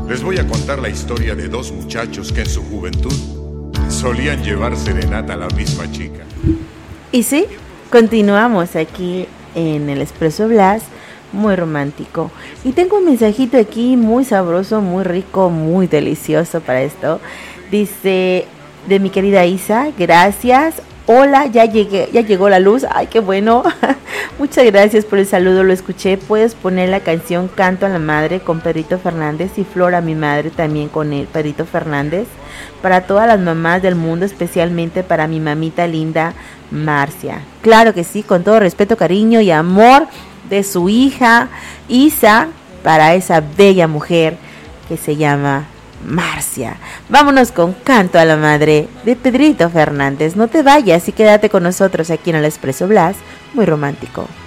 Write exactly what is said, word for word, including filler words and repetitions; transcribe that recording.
Les voy a contar la historia de dos muchachos que en su juventud solían llevar serenata a la misma chica. Y sí, continuamos aquí en el Expreso Blas, muy romántico. Y tengo un mensajito aquí muy sabroso, muy rico, muy delicioso para esto. Dice, de mi querida Isa, gracias. Hola, ya llegué, ya llegó la luz. Ay, qué bueno. Muchas gracias por el saludo, lo escuché. Puedes poner la canción Canto a la Madre con Pedrito Fernández y Flora, mi madre, también con el Pedrito Fernández. Para todas las mamás del mundo, especialmente para mi mamita linda Marcia. Claro que sí, con todo respeto, cariño y amor de su hija Isa, para esa bella mujer que se llama Marcia. Vámonos con Canto a la Madre de Pedrito Fernández. No te vayas y quédate con nosotros aquí en el Expreso Blas, muy romántico.